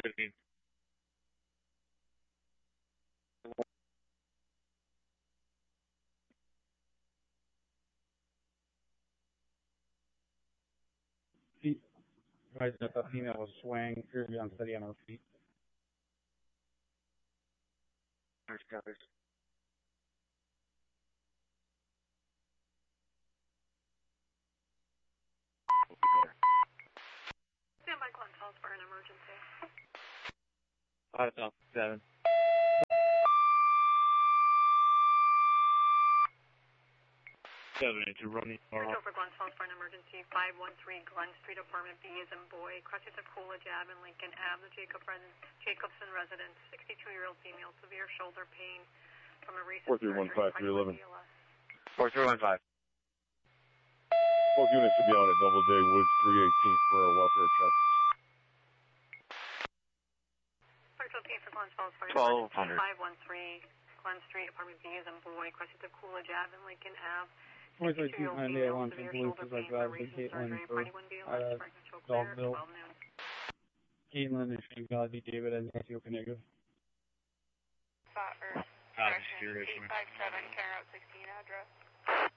15. Feet. Advised that the female was swaying, appeared to be unsteady on her feet. Nice copies. Stand by, Glen Falls for an emergency. 5,007. 782 running. Central for Glen Falls for an emergency. 513 Glen Street, apartment B is in Boy. Crutches at Coolidge Ave and Lincoln Ave. The Jacobson residence. 62-year-old female, severe shoulder pain from a recent 4315 311. 4315. Both units should be on at Doubleday Woods 318 for a welfare check. 515 for Glen Falls for 1200. 513 Glen Street, apartment B is in Boy. Crutches at Coolidge Ave and Lincoln Ave. 2013 Hyundai Elantra Blue is like that with Caitlin for Dogville. Caitlin and Shane Galaxy David as Antioch negative. Direction 857, Karen Route 16 address.